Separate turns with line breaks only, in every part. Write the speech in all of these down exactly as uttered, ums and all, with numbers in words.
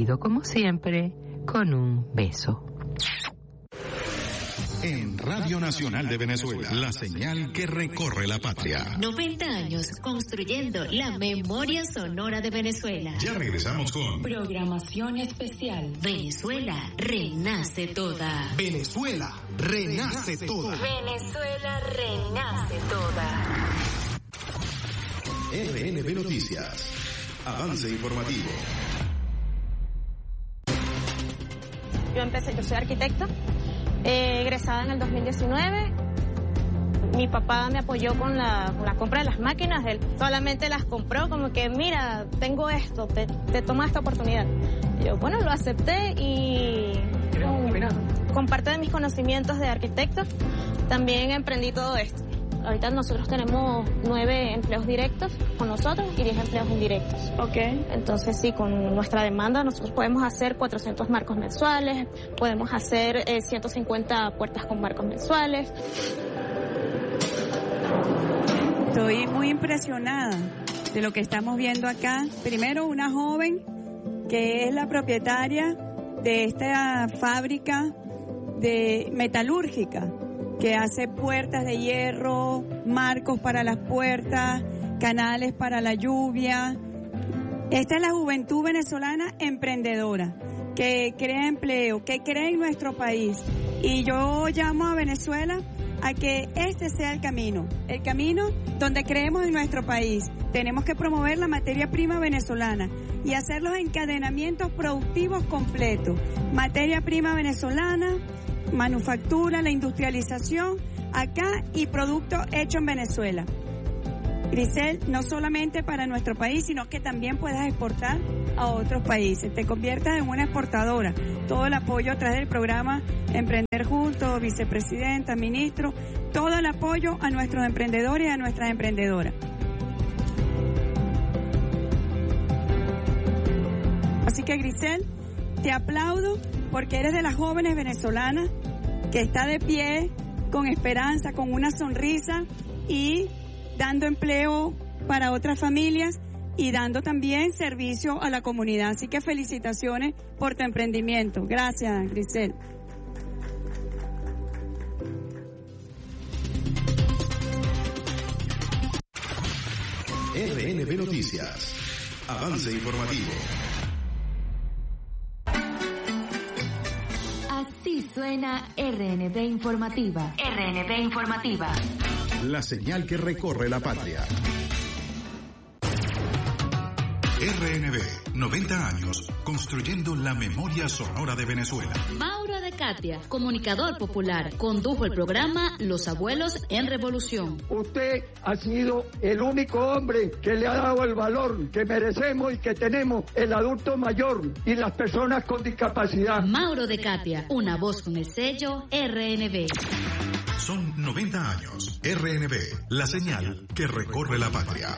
despido como siempre con un beso.
En Radio Nacional de Venezuela, la señal que recorre la patria.
noventa años construyendo la memoria sonora de Venezuela.
Ya regresamos con
programación especial. Venezuela renace toda.
Venezuela renace toda.
Venezuela renace toda.
R N B Noticias. Avance informativo.
Yo empecé, yo soy arquitecta. Eh, egresada en el dos mil diecinueve, mi papá me apoyó con la, con la compra de las máquinas, él solamente las compró como que, mira, tengo esto, te, te toma esta oportunidad. Y yo, bueno, lo acepté y con, con parte de mis conocimientos de arquitecto, también emprendí todo esto. Ahorita nosotros tenemos nueve empleos directos con nosotros y diez empleos indirectos.
Ok.
Entonces, sí, con nuestra demanda nosotros podemos hacer cuatrocientos marcos mensuales, podemos hacer eh, ciento cincuenta puertas con marcos mensuales.
Estoy muy impresionada de lo que estamos viendo acá. Primero, una joven que es la propietaria de esta fábrica de metalúrgica, que hace puertas de hierro, marcos para las puertas, canales para la lluvia. Esta es la juventud venezolana emprendedora, que crea empleo, que crea en nuestro país. Y yo llamo a Venezuela a que este sea el camino, el camino donde creemos en nuestro país. Tenemos que promover la materia prima venezolana y hacer los encadenamientos productivos completos. Materia prima venezolana, manufactura, la industrialización acá y producto hecho en Venezuela. Grisel, no solamente para nuestro país, sino que también puedas exportar a otros países. Te conviertas en una exportadora. Todo el apoyo a través del programa Emprender Juntos, vicepresidenta, ministro, todo el apoyo a nuestros emprendedores y a nuestras emprendedoras. Así que, Grisel, te aplaudo porque eres de las jóvenes venezolanas que está de pie, con esperanza, con una sonrisa y dando empleo para otras familias y dando también servicio a la comunidad. Así que felicitaciones por tu emprendimiento. Gracias, Grisel.
R N B Noticias. Avance informativo.
Así suena R N B Informativa. R N B Informativa.
La señal que recorre la patria. R N B, noventa años, construyendo la memoria sonora de Venezuela.
Mauro de Katia, comunicador popular, condujo el programa Los Abuelos en Revolución.
Usted ha sido el único hombre que le ha dado el valor que merecemos y que tenemos el adulto mayor y las personas con discapacidad.
Mauro de Katia, una voz con el sello R N B.
Son noventa años. R N B, la señal que recorre la patria.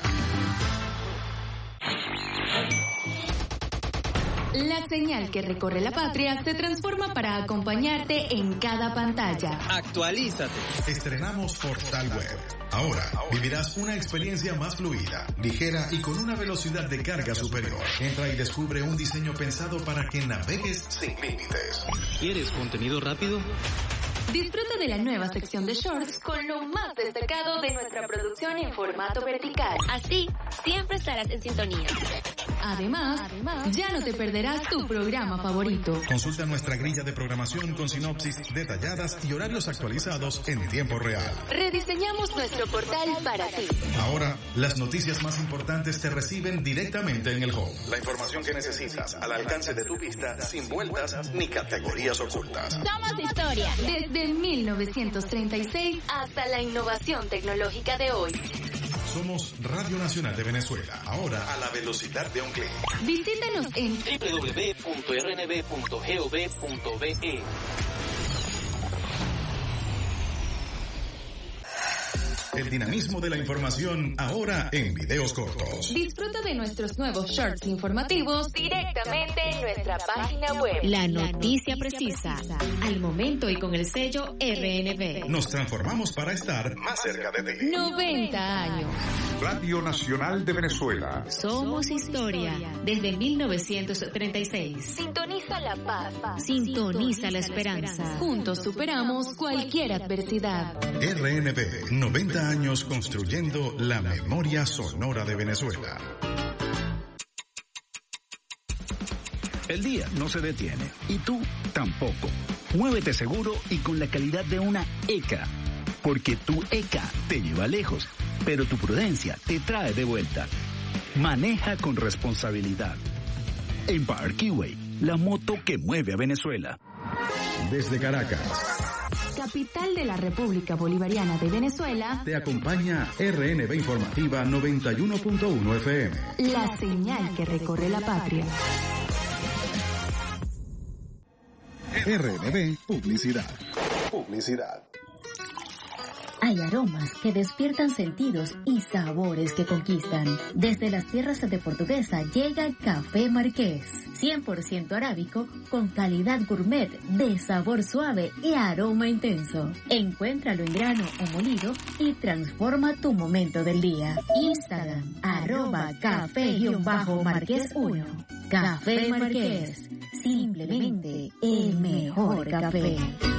La señal que recorre la patria se transforma para acompañarte en cada pantalla.
Actualízate.
Estrenamos Portal Web. Ahora vivirás una experiencia más fluida, ligera y con una velocidad de carga superior. Entra y descubre un diseño pensado para que navegues sin límites.
¿Quieres contenido rápido?
Disfruta de la nueva sección de shorts con lo más destacado de nuestra producción en formato vertical. Así, siempre estarás en sintonía. Además, Además, ya no te perderás tu programa favorito.
Consulta nuestra grilla de programación con sinopsis detalladas y horarios actualizados en tiempo real.
Rediseñamos nuestro portal para ti.
Ahora, las noticias más importantes te reciben directamente en el home. La información que necesitas al alcance de tu vista, sin vueltas ni categorías ocultas.
Somos historia. Desde mil novecientos treinta y seis hasta la innovación tecnológica de hoy.
Somos Radio Nacional de Venezuela, ahora a la velocidad de un clic.
Visítanos en
doble u doble u doble u punto r n b punto gov punto b e.
El dinamismo de la información ahora en videos cortos.
Disfruta de nuestros nuevos shorts informativos directamente en nuestra página web.
La noticia precisa, al momento y con el sello R N B.
Nos transformamos para estar más cerca de ti.
noventa años.
Radio Nacional de Venezuela.
Somos historia desde mil novecientos treinta y seis.
Sintoniza la paz.
Sintoniza la esperanza.
Juntos superamos cualquier adversidad.
R N B, noventa años construyendo la memoria sonora de Venezuela.
El día no se detiene y tú tampoco. Muévete seguro y con la calidad de una E C A. Porque tu E C A te lleva lejos, pero tu prudencia te trae de vuelta. Maneja con responsabilidad. Empire Keyway, la moto que mueve a Venezuela.
Desde Caracas,
Capital de la República Bolivariana de Venezuela,
te acompaña R N B Informativa noventa y uno punto uno F M.
la señal que recorre la patria.
R N B Publicidad. Publicidad.
Hay aromas que despiertan sentidos y sabores que conquistan. Desde las tierras de Portuguesa llega Café Marqués, cien por ciento arábico con calidad gourmet de sabor suave y aroma intenso. Encuéntralo en grano o molido y transforma tu momento del día. Instagram, arroba café-marqués uno. Café Marqués, simplemente el mejor café.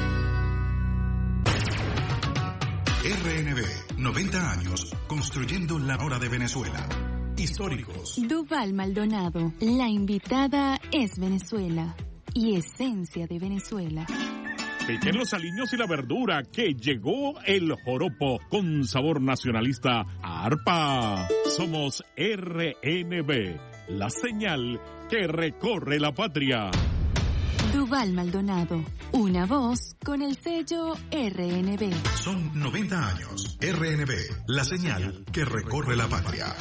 R N B, noventa años construyendo la hora de Venezuela. Históricos.
Duval Maldonado, la invitada es Venezuela y esencia de Venezuela.
Piquen los aliños y la verdura, que llegó el joropo con sabor nacionalista a arpa. Somos R N B, la señal que recorre la patria.
Duval Maldonado, una voz con el sello R N B.
Son noventa años. R N B, la señal que recorre la patria.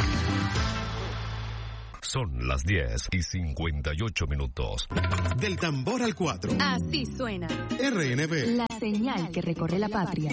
Son las diez y cincuenta y ocho minutos.
Del tambor al cuatro.
Así suena.
R N B,
la señal que recorre la patria.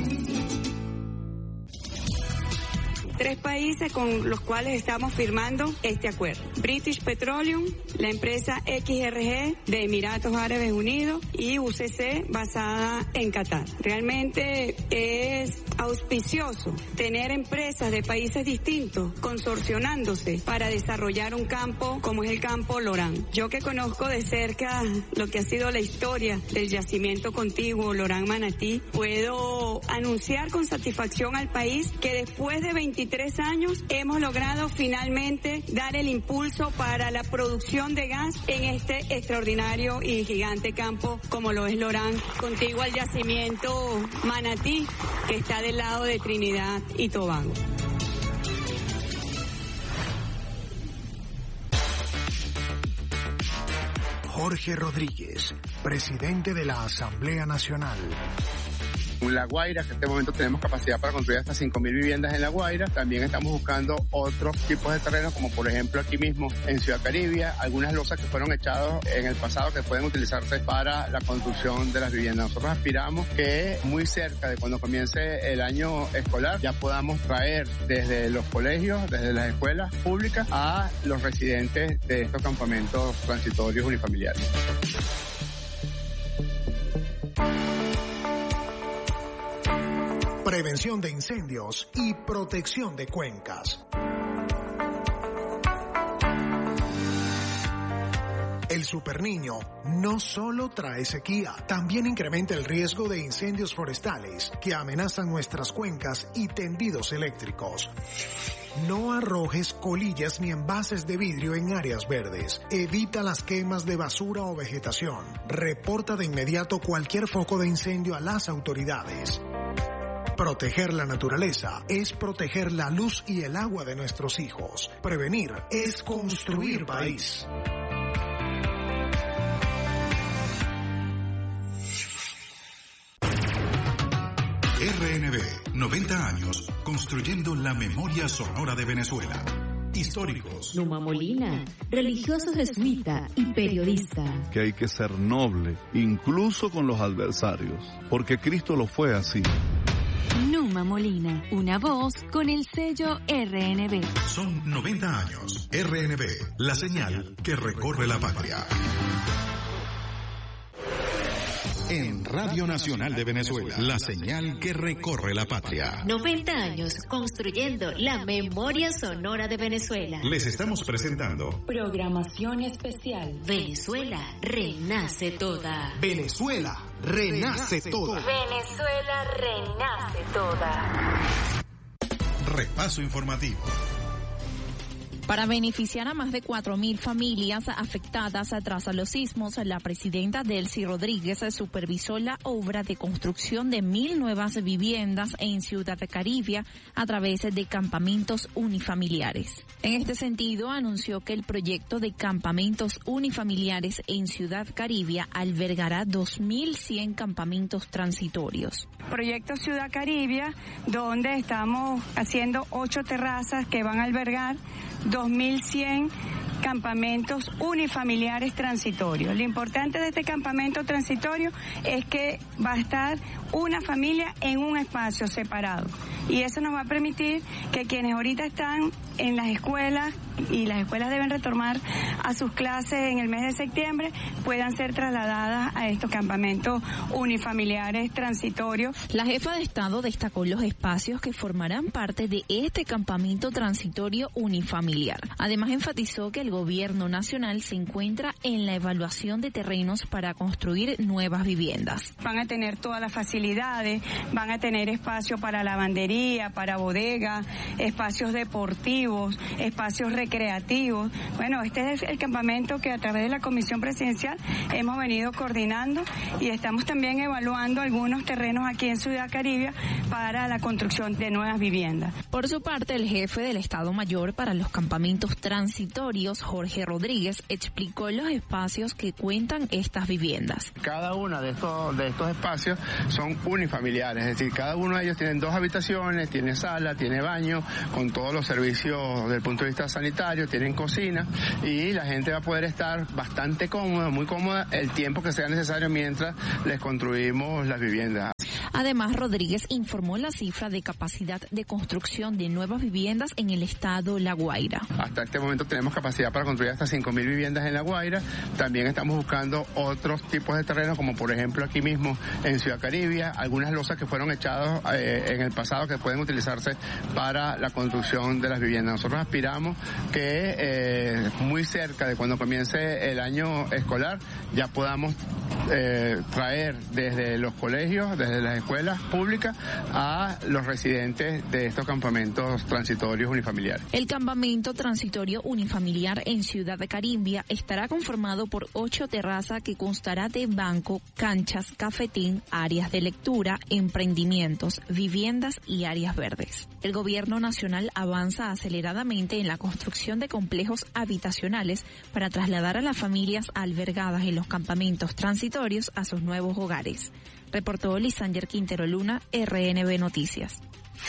Tres países con los cuales estamos firmando este acuerdo. British Petroleum, la empresa X R G de Emiratos Árabes Unidos y U C C basada en Qatar. Realmente es auspicioso tener empresas de países distintos consorcionándose para desarrollar un campo como es el campo Lorán. Yo que conozco de cerca lo que ha sido la historia del yacimiento contiguo Lorán Manatí, puedo anunciar con satisfacción al país que después de veintitrés años hemos logrado finalmente dar el impulso para la producción de gas en este extraordinario y gigante campo como lo es Lorán, contiguo al yacimiento Manatí, que está del lado de Trinidad y Tobago.
Jorge Rodríguez, presidente de la Asamblea Nacional.
La Guaira, que en este momento tenemos capacidad para construir hasta cinco mil viviendas en La Guaira. También estamos buscando otros tipos de terrenos, como por ejemplo aquí mismo en Ciudad Caribia, algunas losas que fueron echadas en el pasado que pueden utilizarse para la construcción de las viviendas. Nosotros aspiramos que muy cerca de cuando comience el año escolar ya podamos traer desde los colegios, desde las escuelas públicas a los residentes de estos campamentos transitorios unifamiliares.
Prevención de incendios y protección de cuencas. El Superniño no solo trae sequía, también incrementa el riesgo de incendios forestales que amenazan nuestras cuencas y tendidos eléctricos. No arrojes colillas ni envases de vidrio en áreas verdes. Evita las quemas de basura o vegetación. Reporta de inmediato cualquier foco de incendio a las autoridades. Proteger la naturaleza es proteger la luz y el agua de nuestros hijos. Prevenir es construir país.
R N B, noventa años construyendo la memoria sonora de Venezuela. Históricos.
Numa Molina, religioso jesuita y periodista.
Que hay que ser noble, incluso con los adversarios, porque Cristo lo fue así.
Numa Molina, una voz con el sello R N B.
Son noventa años. R N B, la señal que recorre la patria. En Radio Nacional de Venezuela, la señal que recorre la patria.
noventa años construyendo la memoria sonora de Venezuela.
Les estamos presentando
Programación especial.
Venezuela renace toda.
Venezuela renace toda.
Venezuela renace toda.
Repaso informativo.
Para beneficiar a más de cuatro mil familias afectadas tras los sismos, la presidenta Delcy Rodríguez supervisó la obra de construcción de mil nuevas viviendas en Ciudad Caribia a través de campamentos unifamiliares. En este sentido, anunció que el proyecto de campamentos unifamiliares en Ciudad Caribia albergará dos mil cien campamentos transitorios.
Proyecto Ciudad Caribia, donde estamos haciendo ocho terrazas que van a albergar dos mil cien campamentos unifamiliares transitorios. Lo importante de este campamento transitorio es que va a estar una familia en un espacio separado. Y eso nos va a permitir que quienes ahorita están en las escuelas, y las escuelas deben retomar a sus clases en el mes de septiembre, puedan ser trasladadas a estos campamentos unifamiliares transitorios.
La jefa de Estado destacó los espacios que formarán parte de este campamento transitorio unifamiliar. Además, enfatizó que el gobierno nacional se encuentra en la evaluación de terrenos para construir nuevas viviendas.
Van a tener todas las facilidades, van a tener espacio para lavandería, para bodega, espacios deportivos, espacios recreativos. Bueno, este es el campamento que a través de la Comisión Presidencial hemos venido coordinando y estamos también evaluando algunos terrenos aquí en Ciudad Caribia para la construcción de nuevas viviendas.
Por su parte, el jefe del Estado Mayor para los campamentos transitorios, Jorge Rodríguez, explicó los espacios que cuentan estas viviendas.
Cada uno de estos, de estos espacios son unifamiliares, es decir, cada uno de ellos tienen dos habitaciones, tiene sala, tiene baño, con todos los servicios desde el punto de vista sanitario, tienen cocina y la gente va a poder estar bastante cómoda, muy cómoda, el tiempo que sea necesario mientras les construimos las viviendas.
Además, Rodríguez informó la cifra de capacidad de construcción de nuevas viviendas en el estado La Guaira.
Hasta este momento tenemos capacidad para construir hasta cinco mil viviendas en La Guaira. También estamos buscando otros tipos de terrenos, como por ejemplo aquí mismo en Ciudad Caribia, algunas losas que fueron echadas eh, en el pasado que pueden utilizarse para la construcción de las viviendas. Nosotros aspiramos que eh, muy cerca de cuando comience el año escolar ya podamos eh, traer desde los colegios, desde las escuelas públicas a los residentes de estos campamentos transitorios unifamiliares.
El campamento transitorio unifamiliar en Ciudad de Caribia estará conformado por ocho terrazas que constará de banco, canchas, cafetín, áreas de lectura, emprendimientos, viviendas y áreas verdes. El gobierno nacional avanza aceleradamente en la construcción de complejos habitacionales para trasladar a las familias albergadas en los campamentos transitorios a sus nuevos hogares. Reportó Lisander Quintero Luna, R N B Noticias.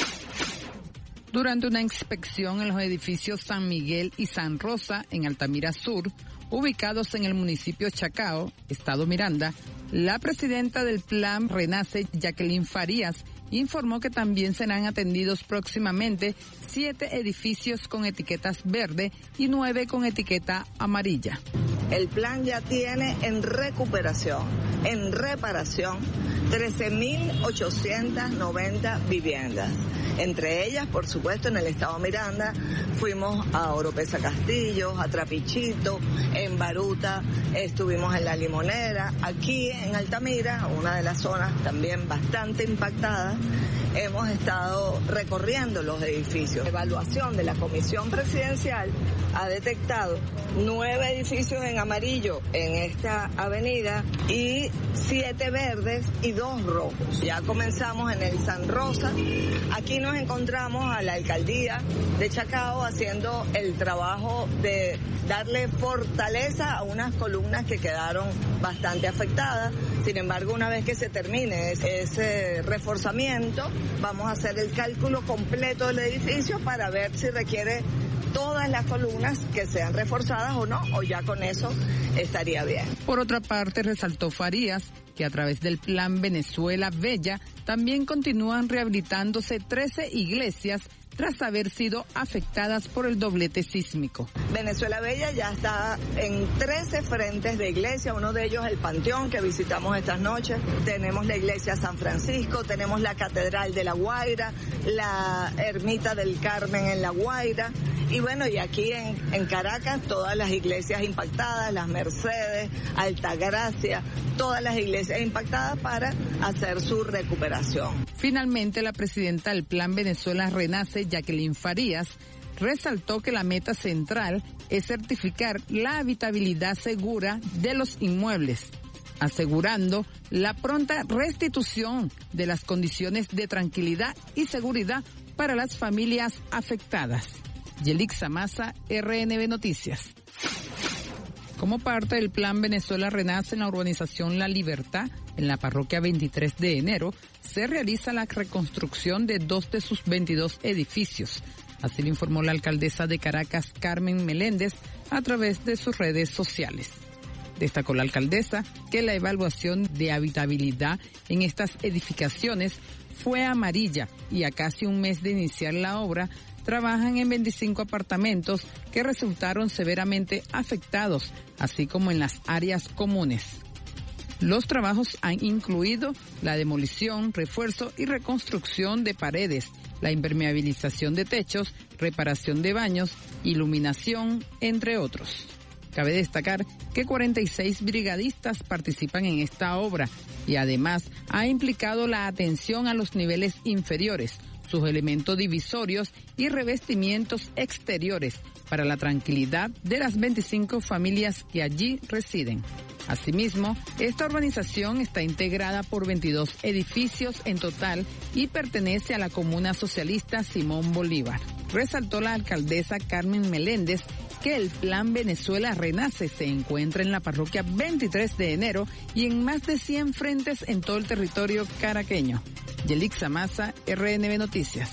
Durante una inspección en los edificios San Miguel y San Rosa, en Altamira Sur, ubicados en el municipio Chacao, Estado Miranda, la presidenta del Plan Renace, Jacqueline Farías, informó que también serán atendidos próximamente siete edificios con etiquetas verde y nueve con etiqueta amarilla.
El plan ya tiene en recuperación, en reparación, trece mil ochocientas noventa viviendas. Entre ellas, por supuesto, en el estado Miranda, fuimos a Oropesa Castillo, a Trapichito, en Baruta, estuvimos en La Limonera. Aquí en Altamira, una de las zonas también bastante impactadas, hemos estado recorriendo los edificios. La evaluación de la Comisión Presidencial ha detectado nueve edificios en amarillo en esta avenida y siete verdes y dos rojos. Ya comenzamos en el San Rosa. Aquí nos encontramos a la alcaldía de Chacao haciendo el trabajo de darle fortaleza a unas columnas que quedaron bastante afectadas. Sin embargo, una vez que se termine ese reforzamiento, vamos a hacer el cálculo completo del edificio para ver si requiere todas las columnas que sean reforzadas o no, o ya con eso estaría bien.
Por otra parte, resaltó Farías que a través del Plan Venezuela Bella también continúan rehabilitándose trece iglesias tras haber sido afectadas por el doblete sísmico.
Venezuela Bella ya está en trece frentes de iglesia, uno de ellos el Panteón que visitamos estas noches, tenemos la iglesia San Francisco, tenemos la Catedral de La Guaira, la Ermita del Carmen en La Guaira, y bueno, y aquí en, en Caracas todas las iglesias impactadas, las Mercedes, Altagracia, todas las iglesias impactadas para hacer su recuperación.
Finalmente, la presidenta del Plan Venezuela Renace, Jacqueline Farías, resaltó que la meta central es certificar la habitabilidad segura de los inmuebles, asegurando la pronta restitución de las condiciones de tranquilidad y seguridad para las familias afectadas. Yelixa Maza, R N B Noticias. Como parte del Plan Venezuela Renace en la urbanización La Libertad, en la parroquia veintitrés de enero, se realiza la reconstrucción de dos de sus veintidós edificios. Así lo informó la alcaldesa de Caracas, Carmen Meléndez, a través de sus redes sociales. Destacó la alcaldesa que la evaluación de habitabilidad en estas edificaciones fue amarilla y a casi un mes de iniciar la obra, trabajan en veinticinco apartamentos que resultaron severamente afectados, así como en las áreas comunes. Los trabajos han incluido la demolición, refuerzo y reconstrucción de paredes, la impermeabilización de techos, reparación de baños, iluminación, entre otros. Cabe destacar que cuarenta y seis brigadistas participan en esta obra y además ha implicado la atención a los niveles inferiores, sus elementos divisorios y revestimientos exteriores para la tranquilidad de las veinticinco familias que allí residen. Asimismo, esta urbanización está integrada por veintidós edificios en total y pertenece a la Comuna Socialista Simón Bolívar. Resaltó la alcaldesa Carmen Meléndez que el Plan Venezuela Renace se encuentra en la parroquia veintitrés de enero y en más de cien frentes en todo el territorio caraqueño. Yelixa Maza, R N B Noticias.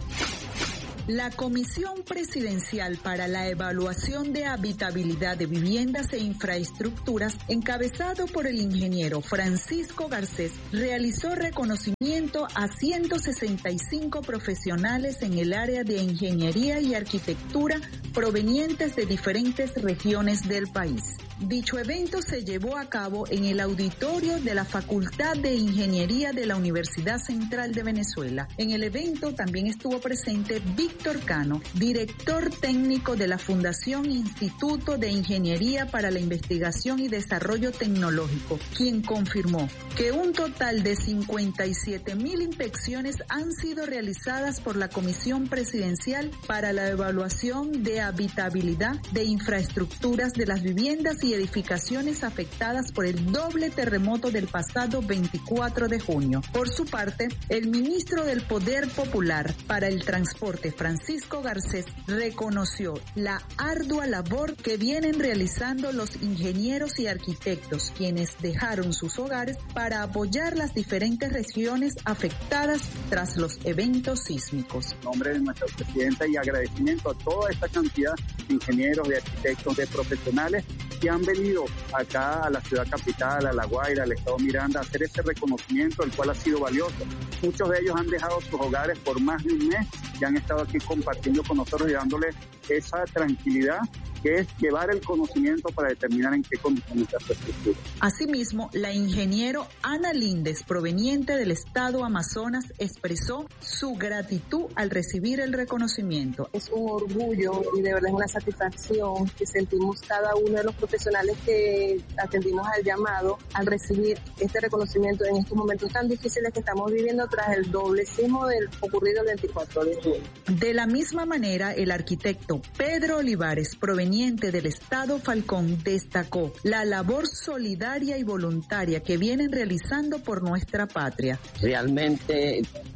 La Comisión Presidencial para la Evaluación de Habitabilidad de Viviendas e Infraestructuras, encabezado por el ingeniero Francisco Garcés, realizó reconocimiento a ciento sesenta y cinco profesionales en el área de ingeniería y arquitectura provenientes de diferentes regiones del país. Dicho evento se llevó a cabo en el auditorio de la Facultad de Ingeniería de la Universidad Central de Venezuela. En el evento también estuvo presente Víctor Cano, director técnico de la Fundación Instituto de Ingeniería para la Investigación y Desarrollo Tecnológico, quien confirmó que un total de cincuenta y siete mil inspecciones han sido realizadas por la Comisión Presidencial para la Evaluación de Habitabilidad de Infraestructuras de las Viviendas y edificaciones afectadas por el doble terremoto del pasado veinticuatro de junio. Por su parte, el ministro del Poder Popular para el Transporte, Francisco Garcés, reconoció la ardua labor que vienen realizando los ingenieros y arquitectos, quienes dejaron sus hogares para apoyar las diferentes regiones afectadas tras los eventos sísmicos.
En nombre de nuestra presidenta y agradecimiento a toda esta cantidad de ingenieros, de arquitectos, de profesionales que han venido acá a la ciudad capital, a La Guaira, al estado Miranda, a hacer ese reconocimiento, el cual ha sido valioso. Muchos de ellos han dejado sus hogares por más de un mes y han estado aquí compartiendo con nosotros y dándoles esa tranquilidad que es llevar el conocimiento para determinar en qué condiciones está su estructura.
Asimismo, la ingeniero Ana Líndez, proveniente del estado Amazonas, expresó su gratitud al recibir el reconocimiento.
Es un orgullo y de verdad es una satisfacción que sentimos cada uno de los profesionales que atendimos al llamado al recibir este reconocimiento en estos momentos tan difíciles que estamos viviendo tras el doble sismo del ocurrido el veinticuatro de junio.
De la misma manera, el arquitecto Pedro Olivares, proveniente del estado Falcón, destacó la labor solidaria y voluntaria que vienen realizando por nuestra patria.
Realmente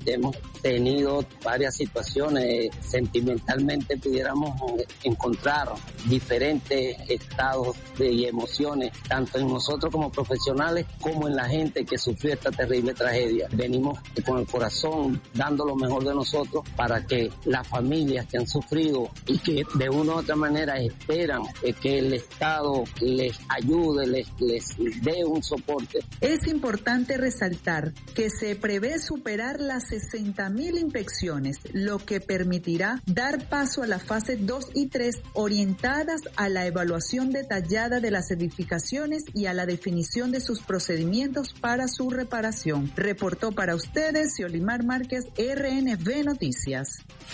hemos tenido varias situaciones, sentimentalmente pudiéramos encontrar diferentes estados de, y emociones, tanto en nosotros como profesionales, como en la gente que sufrió esta terrible tragedia. Venimos con el corazón dando lo mejor de nosotros para que las familias que han sufrido y que de una u otra manera esperan que el Estado les ayude, les, les dé un soporte.
Es importante resaltar que se prevé superar las sesenta mil inspecciones, lo que permitirá dar paso a la fase dos y tres orientadas a la evaluación detallada de las edificaciones y a la definición de sus procedimientos para su reparación. Reportó para ustedes Yolimar Márquez, R N B Noticias.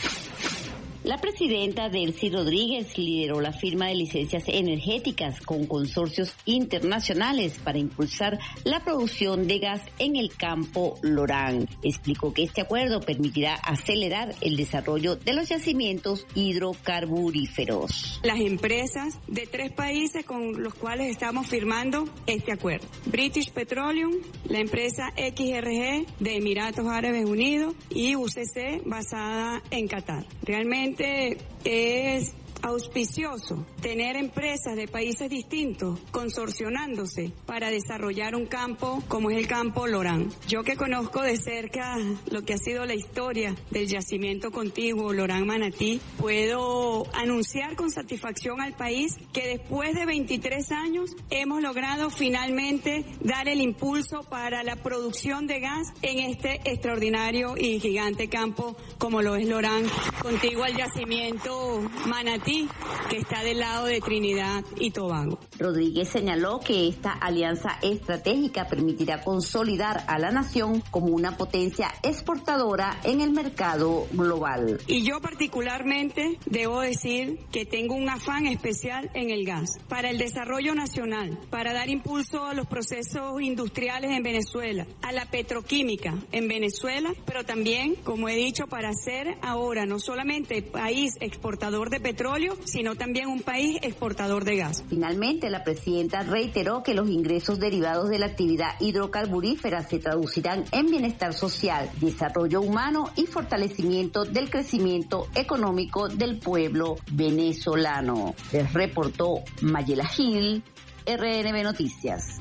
La presidenta Delcy Rodríguez lideró la firma de licencias energéticas con consorcios internacionales para impulsar la producción de gas en el campo Lorán. Explicó que este acuerdo permitirá acelerar el desarrollo de los yacimientos hidrocarburíferos.
Las empresas de tres países con los cuales estamos firmando este acuerdo: British Petroleum, la empresa X R G de Emiratos Árabes Unidos y U C C basada en Qatar. Realmente es auspicioso tener empresas de países distintos consorcionándose para desarrollar un campo como es el campo Lorán. Yo que conozco de cerca lo que ha sido la historia del yacimiento contiguo Lorán Manatí, puedo anunciar con satisfacción al país que después de veintitrés años hemos logrado finalmente dar el impulso para la producción de gas en este extraordinario y gigante campo como lo es Lorán, contiguo al yacimiento Manatí, que está del lado de Trinidad y Tobago.
Rodríguez señaló que esta alianza estratégica permitirá consolidar a la nación como una potencia exportadora en el mercado global.
Y yo particularmente debo decir que tengo un afán especial en el gas, para el desarrollo nacional, para dar impulso a los procesos industriales en Venezuela, a la petroquímica en Venezuela, pero también, como he dicho, para ser ahora no solamente país exportador de petróleo, sino también un país exportador de gas.
Finalmente, la presidenta reiteró que los ingresos derivados de la actividad hidrocarburífera se traducirán en bienestar social, desarrollo humano y fortalecimiento del crecimiento económico del pueblo venezolano. Les reportó Mayela Gil, R N B Noticias.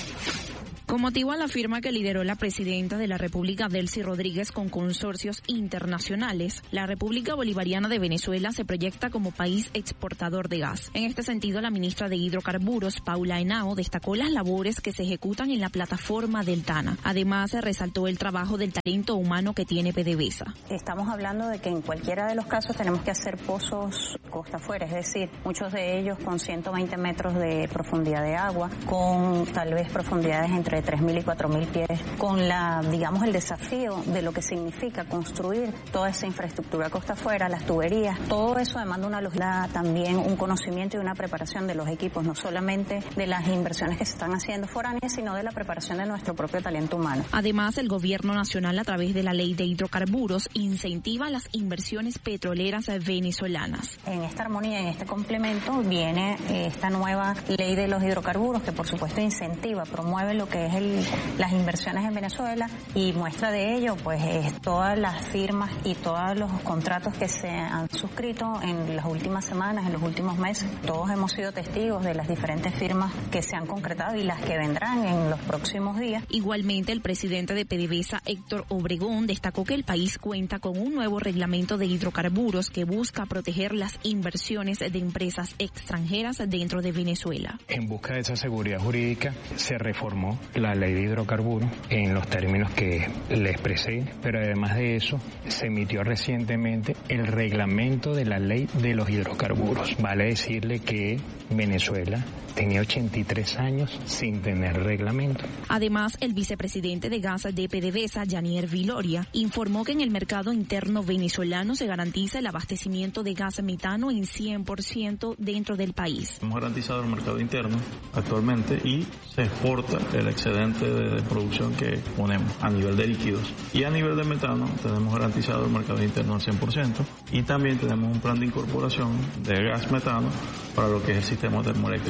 Con motivo a la firma que lideró la presidenta de la República, Delcy Rodríguez, con consorcios internacionales, la República Bolivariana de Venezuela se proyecta como país exportador de gas. En este sentido, la ministra de Hidrocarburos, Paula Henao, destacó las labores que se ejecutan en la plataforma del Tana. Además, se resaltó el trabajo del talento humano que tiene PDVSA.
Estamos hablando de que en cualquiera de los casos tenemos que hacer pozos costa afuera, es decir, muchos de ellos con ciento veinte metros de profundidad de agua, con tal vez profundidades entre tres mil y cuatro mil pies, con la, digamos, el desafío de lo que significa construir toda esa infraestructura costa afuera, las tuberías, todo eso demanda una logística, también un conocimiento y una preparación de los equipos, no solamente de las inversiones que se están haciendo foráneas, sino de la preparación de nuestro propio talento humano.
Además, el gobierno nacional, a través de la ley de hidrocarburos, incentiva las inversiones petroleras venezolanas.
En esta armonía, en este complemento, viene esta nueva ley de los hidrocarburos que, por supuesto, incentiva, promueve lo que es el, las inversiones en Venezuela, y muestra de ello pues es todas las firmas y todos los contratos que se han suscrito en las últimas semanas, en los últimos meses. Todos hemos sido testigos de las diferentes firmas que se han concretado y las que vendrán en los próximos días.
Igualmente, el presidente de PDVSA, Héctor Obregón, destacó que el país cuenta con un nuevo reglamento de hidrocarburos que busca proteger las inversiones de empresas extranjeras dentro de Venezuela.
En busca de esa seguridad jurídica se reformó la ley de hidrocarburos en los términos que le expresé, pero además de eso se emitió recientemente el reglamento de la ley de los hidrocarburos. Vale decirle que Venezuela tenía ochenta y tres años sin tener reglamento.
Además, el vicepresidente de gas de PDVSA, Yanier Viloria, informó que en el mercado interno venezolano se garantiza el abastecimiento de gas metano en cien por ciento dentro del país.
Hemos garantizado el mercado interno actualmente y se exporta el excedente de producción que ponemos a nivel de líquidos. Y a nivel de metano tenemos garantizado el mercado interno al cien por ciento y también tenemos un plan de incorporación de gas metano para lo que es el sistema termoeléctrico.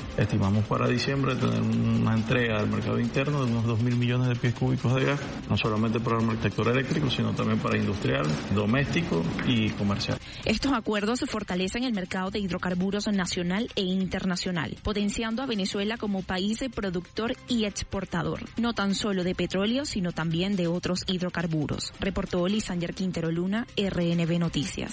Estimamos para diciembre tener una entrega al mercado interno de unos dos mil millones de pies cúbicos de gas, no solamente para el sector eléctrico, sino también para industrial, doméstico y comercial.
Estos acuerdos fortalecen el mercado de hidrocarburos nacional e internacional, potenciando a Venezuela como país productor y exportador, no tan solo de petróleo, sino también de otros hidrocarburos. Reportó Lisander Quintero Luna, R N B Noticias.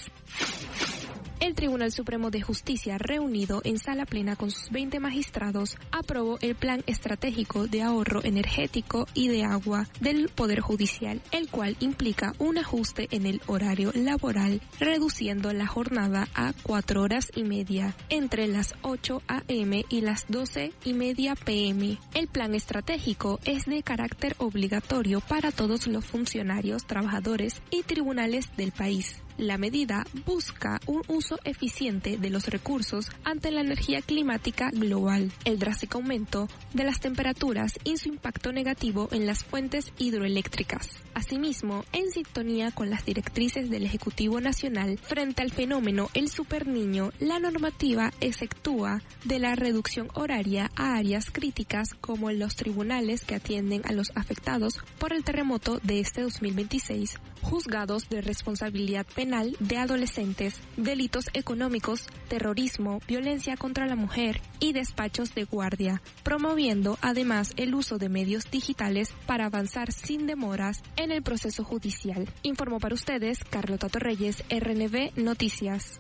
El Tribunal Supremo de Justicia, reunido en sala plena con sus veinte magistrados, aprobó el Plan Estratégico de Ahorro Energético y de Agua del Poder Judicial, el cual implica un ajuste en el horario laboral, reduciendo la jornada a cuatro horas y media entre las ocho a eme y las doce y media pe eme. El plan estratégico es de carácter obligatorio para todos los funcionarios, trabajadores y tribunales del país. La medida busca un uso eficiente de los recursos ante la energía climática global, el drástico aumento de las temperaturas y su impacto negativo en las fuentes hidroeléctricas. Asimismo, en sintonía con las directrices del Ejecutivo Nacional frente al fenómeno El Superniño, la normativa exceptúa de la reducción horaria a áreas críticas como los tribunales que atienden a los afectados por el terremoto de este dos mil veintiséis, juzgados de responsabilidad penal de adolescentes, delitos económicos, terrorismo, violencia contra la mujer y despachos de guardia, promoviendo además el uso de medios digitales para avanzar sin demoras en el proceso judicial. Informó para ustedes Carlota Torreyes, R N B Noticias.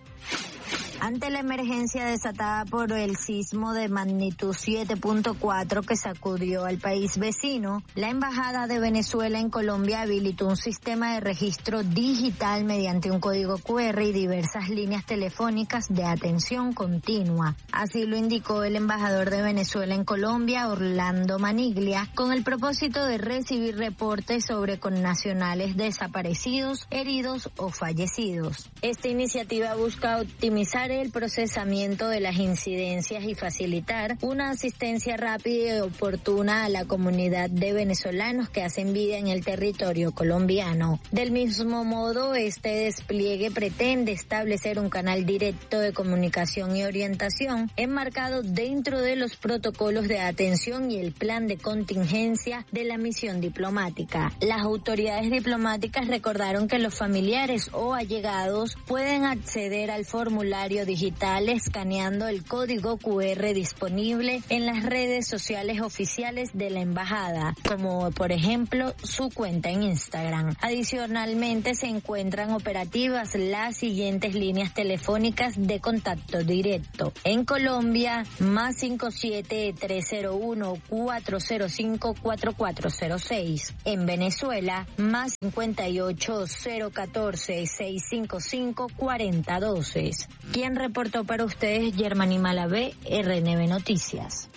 Ante la emergencia desatada por el sismo de magnitud siete punto cuatro que sacudió al país vecino, la Embajada de Venezuela en Colombia habilitó un sistema de registro digital mediante un código cu erre y diversas líneas telefónicas de atención continua. Así lo indicó el embajador de Venezuela en Colombia, Orlando Maniglia, con el propósito de recibir reportes sobre connacionales desaparecidos, heridos o fallecidos. Esta iniciativa busca optimizar el procesamiento de las incidencias y facilitar una asistencia rápida y oportuna a la comunidad de venezolanos que hacen vida en el territorio colombiano. Del mismo modo, este despliegue pretende establecer un canal directo de comunicación y orientación enmarcado dentro de los protocolos de atención y el plan de contingencia de la misión diplomática. Las autoridades diplomáticas recordaron que los familiares o allegados pueden acceder al formulario digital escaneando el código cu erre disponible en las redes sociales oficiales de la embajada, como por ejemplo su cuenta en Instagram. Adicionalmente se encuentran operativas las siguientes líneas telefónicas de contacto directo. En Colombia, más cinco siete tres cero uno cuatro cero cinco cuatro cuatro cero seis. En Venezuela, más cincuenta y ocho cero catorce seiscientos cincuenta y cinco cuarenta doce. Quien reportó para ustedes, Germany Malavé, R N B Noticias.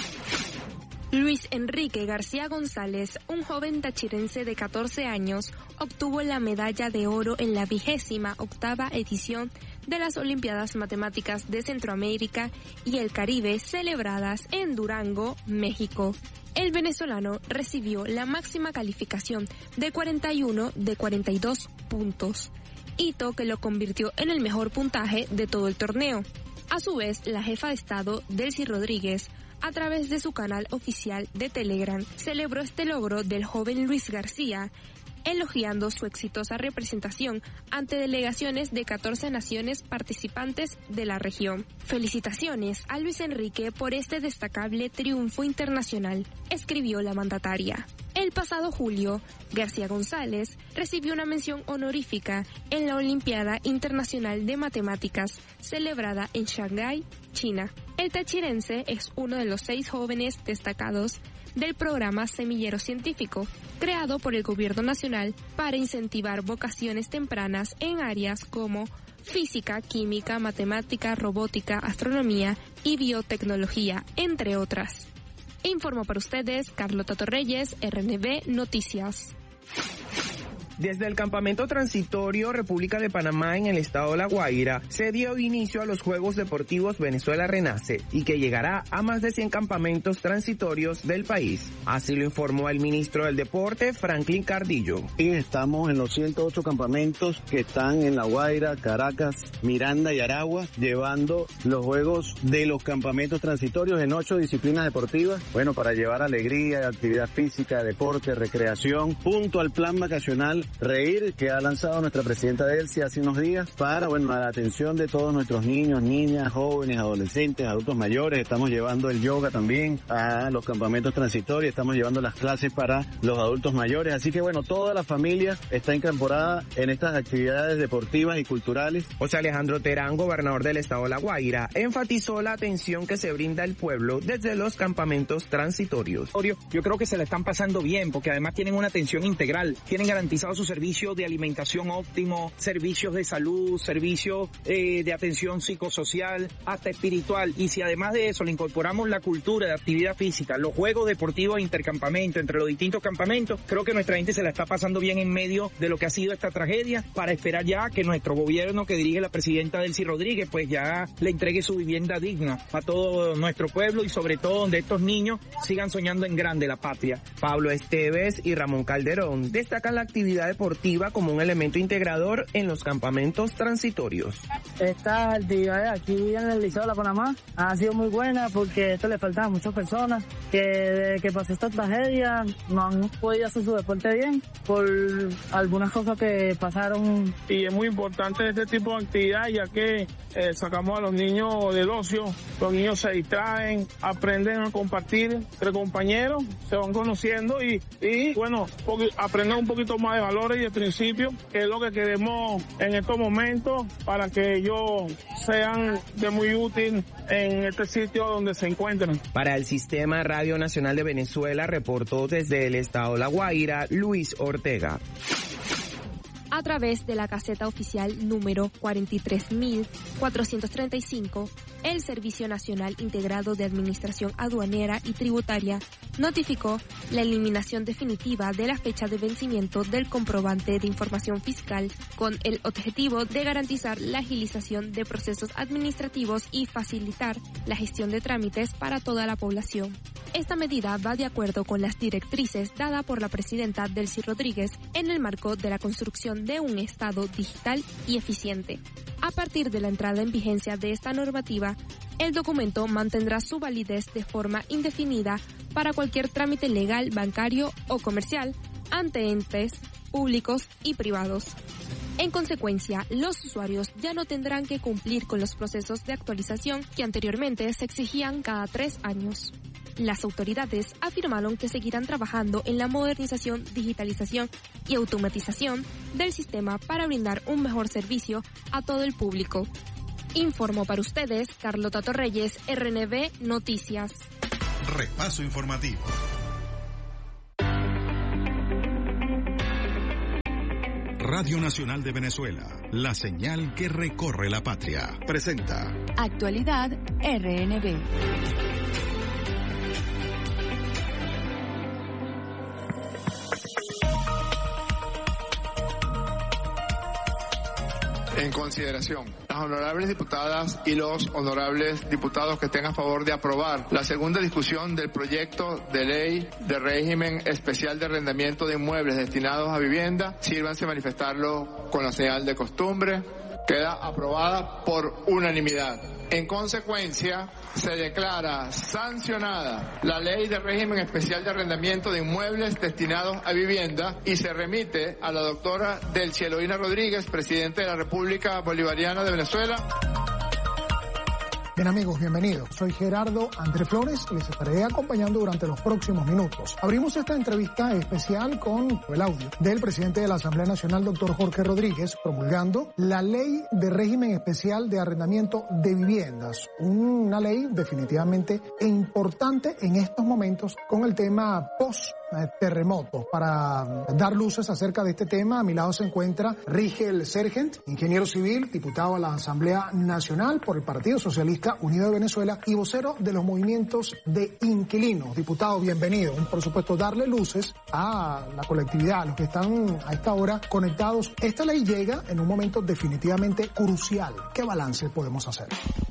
Luis Enrique García González, un joven tachirense de catorce años, obtuvo la medalla de oro en la vigésima octava edición de las Olimpiadas Matemáticas de Centroamérica y el Caribe celebradas en Durango, México. El venezolano recibió la máxima calificación de cuarenta y uno de cuarenta y dos puntos, hito que lo convirtió en el mejor puntaje de todo el torneo. A su vez, la jefa de Estado, Delcy Rodríguez, a través de su canal oficial de Telegram, celebró este logro del joven Luis García, elogiando su exitosa representación ante delegaciones de catorce naciones participantes de la región. Felicitaciones a Luis Enrique por este destacable triunfo internacional, escribió la mandataria. El pasado julio, García González recibió una mención honorífica en la Olimpiada Internacional de Matemáticas celebrada en Shanghái, China. El tachirense es uno de los seis jóvenes destacados del programa Semillero Científico, creado por el Gobierno Nacional para incentivar vocaciones tempranas en áreas como física, química, matemática, robótica, astronomía y biotecnología, entre otras. Informó para ustedes Carlota Torreyes, R N B Noticias.
Desde el campamento transitorio República de Panamá en el estado de La Guaira se dio inicio a los Juegos Deportivos Venezuela Renace y que llegará a más de cien campamentos transitorios del país. Así lo informó el ministro del Deporte, Franklin Cardillo.
Y estamos en los ciento ocho campamentos que están en La Guaira, Caracas, Miranda y Aragua, llevando los juegos de los campamentos transitorios en ocho disciplinas deportivas, bueno, para llevar alegría, actividad física, deporte, recreación, junto al plan vacacional Reír, que ha lanzado nuestra presidenta Delcy hace unos días, para, bueno, a la atención de todos nuestros niños, niñas, jóvenes, adolescentes, adultos mayores. Estamos llevando el yoga también a los campamentos transitorios, estamos llevando las clases para los adultos mayores, así que bueno, toda la familia está incorporada en estas actividades deportivas y culturales.
José Alejandro Terán, gobernador del estado de La Guaira, enfatizó la atención que se brinda al pueblo desde los campamentos transitorios.
Yo creo que se la están pasando bien, porque además tienen una atención integral, tienen garantizado su servicio de alimentación óptimo, servicios de salud, servicios eh, de atención psicosocial, hasta espiritual, y si además de eso le incorporamos la cultura de actividad física, los juegos deportivos de intercampamento entre los distintos campamentos, creo que nuestra gente se la está pasando bien en medio de lo que ha sido esta tragedia, para esperar ya que nuestro gobierno que dirige la presidenta Delcy Rodríguez pues ya le entregue su vivienda digna a todo nuestro pueblo y sobre todo donde estos niños sigan soñando en grande la patria.
Pablo Esteves y Ramón Calderón destacan la actividad deportiva como un elemento integrador en los campamentos transitorios.
Esta actividad aquí en el Liceo de La Panamá ha sido muy buena porque esto le faltaba a muchas personas que desde que pasó esta tragedia no han podido hacer su deporte bien por algunas cosas que pasaron.
Y es muy importante este tipo de actividad ya que eh, sacamos a los niños del ocio, los niños se distraen, aprenden a compartir entre compañeros, se van conociendo y, y bueno, aprenden un poquito más de valores y de principios, que es lo que queremos en estos momentos para que ellos sean de muy útil en este sitio donde se encuentran.
Para el Sistema Radio Nacional de Venezuela reportó desde el estado de La Guaira, Luis Ortega.
A través de la caseta oficial número cuarenta y tres mil cuatrocientos treinta y cinco, el Servicio Nacional Integrado de Administración Aduanera y Tributaria notificó la eliminación definitiva de la fecha de vencimiento del comprobante de información fiscal con el objetivo de garantizar la agilización de procesos administrativos y facilitar la gestión de trámites para toda la población. Esta medida va de acuerdo con las directrices dadas por la presidenta Delcy Rodríguez en el marco de la construcción de un Estado digital y eficiente. A partir de la entrada en vigencia de esta normativa, el documento mantendrá su validez de forma indefinida para cualquier trámite legal, bancario o comercial ante entes públicos y privados. En consecuencia, los usuarios ya no tendrán que cumplir con los procesos de actualización que anteriormente se exigían cada tres años. Las autoridades afirmaron que seguirán trabajando en la modernización, digitalización y automatización del sistema para brindar un mejor servicio a todo el público. Informó para ustedes Carlota Torreyes, R N B Noticias.
Repaso informativo. Radio Nacional de Venezuela, la señal que recorre la patria, presenta
Actualidad R N B.
En consideración, las honorables diputadas y los honorables diputados que estén a favor de aprobar la segunda discusión del proyecto de ley de régimen especial de arrendamiento de inmuebles destinados a vivienda, sírvanse manifestarlo con la señal de costumbre. Queda aprobada por unanimidad. En consecuencia, se declara sancionada la ley de régimen especial de arrendamiento de inmuebles destinados a vivienda y se remite a la doctora Delcy Eloína Rodríguez, presidente de la República Bolivariana de Venezuela.
Bien amigos, bienvenidos. Soy Gerardo André Flores y les estaré acompañando durante los próximos minutos. Abrimos esta entrevista especial con el audio del presidente de la Asamblea Nacional, doctor Jorge Rodríguez, promulgando la Ley de Régimen Especial de Arrendamiento de Viviendas. Una ley definitivamente importante en estos momentos con el tema post eh, terremotos. Para dar luces acerca de este tema, a mi lado se encuentra Rigel Sergent, ingeniero civil, diputado a la Asamblea Nacional por el Partido Socialista Unido de Venezuela y vocero de los movimientos de inquilinos. Diputado, bienvenido. Por supuesto, darle luces a la colectividad, a los que están a esta hora conectados. Esta ley llega en un momento definitivamente crucial. ¿Qué balance podemos hacer?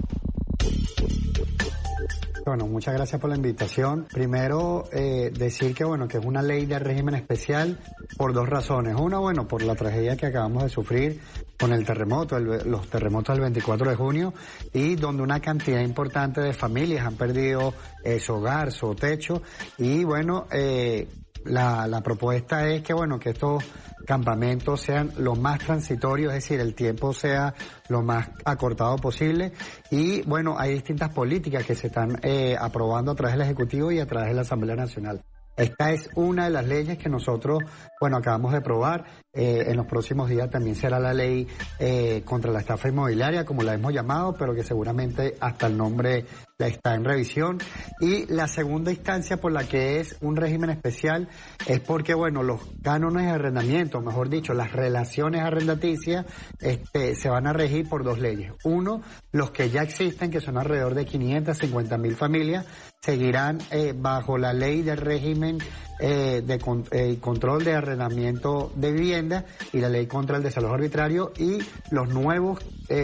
Bueno, muchas gracias por la invitación. Primero, eh, decir que bueno, que es una ley de régimen especial por dos razones. Una, bueno, por la tragedia que acabamos de sufrir con el terremoto, el, los terremotos del veinticuatro de junio, y donde una cantidad importante de familias han perdido eh, su hogar, su techo, y bueno, eh, la, la propuesta es que bueno, que estos campamentos sean lo más transitorios, es decir, el tiempo sea lo más acortado posible. Y bueno, hay distintas políticas que se están eh, aprobando a través del Ejecutivo y a través de la Asamblea Nacional. Esta es una de las leyes que nosotros, bueno, acabamos de aprobar. Eh, en los próximos días también será la ley eh, contra la estafa inmobiliaria, como la hemos llamado, pero que seguramente hasta el nombre está en revisión. Y la segunda instancia por la que es un régimen especial es porque, bueno, los cánones de arrendamiento, mejor dicho, las relaciones arrendaticias, este, se van a regir por dos leyes. Uno, los que ya existen, que son alrededor de quinientas cincuenta mil familias, seguirán eh, bajo la ley del régimen eh, de con, eh, control de arrendamiento de vivienda y la ley contra el desalojo arbitrario, y los nuevos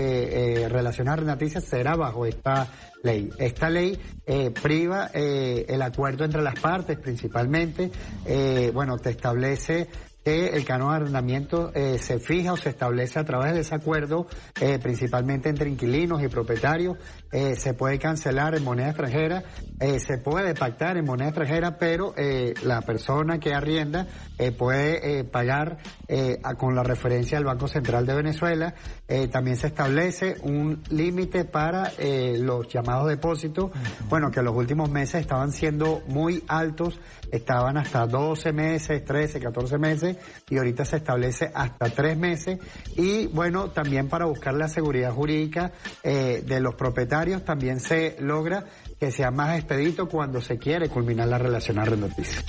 eh, eh, relaciones arrendaticias será bajo esta ley. Esta ley eh, priva eh, el acuerdo entre las partes principalmente, eh, bueno, te establece que el canon de arrendamiento eh, se fija o se establece a través de ese acuerdo, eh, principalmente entre inquilinos y propietarios. Eh, se puede cancelar en moneda extranjera, eh, se puede pactar en moneda extranjera, pero eh, la persona que arrienda eh, puede eh, pagar eh, a, con la referencia al Banco Central de Venezuela. Eh, también se establece un límite para eh, los llamados depósitos, bueno, que en los últimos meses estaban siendo muy altos, estaban hasta doce meses, trece, catorce meses, y ahorita se establece hasta tres meses. Y bueno, también para buscar la seguridad jurídica eh, de los propietarios, también se logra que sea más expedito cuando se quiere culminar la relación arrendaticia.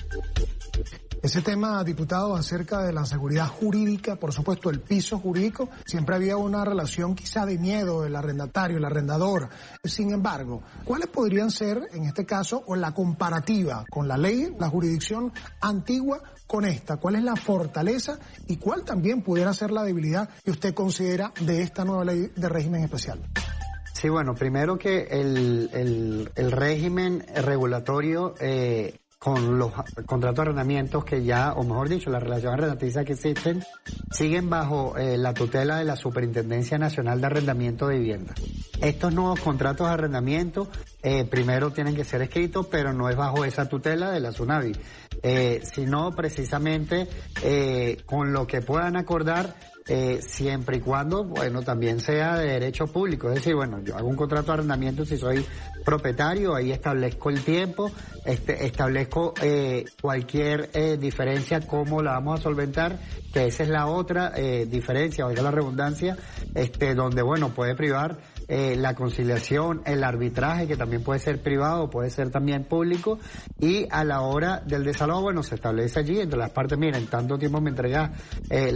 Ese tema, diputado, acerca de la seguridad jurídica, por supuesto el piso jurídico, siempre había una relación quizá de miedo del arrendatario, el arrendador. Sin embargo, ¿cuáles podrían ser, en este caso, o la comparativa con la ley, la jurisdicción antigua con esta? ¿Cuál es la fortaleza y cuál también pudiera ser la debilidad que usted considera de esta nueva ley de régimen especial?
Sí, bueno, primero que el, el, el régimen regulatorio eh, con los contratos de arrendamientos que ya, o mejor dicho, las relaciones arrendaticias que existen, siguen bajo eh, la tutela de la Superintendencia Nacional de Arrendamiento de Vivienda. Estos nuevos contratos de arrendamiento eh, primero tienen que ser escritos, pero no es bajo esa tutela de la SUNAVI, eh, sino precisamente eh, con lo que puedan acordar, Eh, siempre y cuando, bueno, también sea de derecho público. Es decir, bueno, yo hago un contrato de arrendamiento si soy propietario, ahí establezco el tiempo, este, establezco eh, cualquier eh, diferencia, cómo la vamos a solventar, que esa es la otra eh, diferencia, valga la redundancia, este, donde, bueno, puede privar Eh, la conciliación, el arbitraje, que también puede ser privado, puede ser también público, y a la hora del desalojo, bueno, se establece allí entre las partes, miren, tanto tiempo me entrega eh,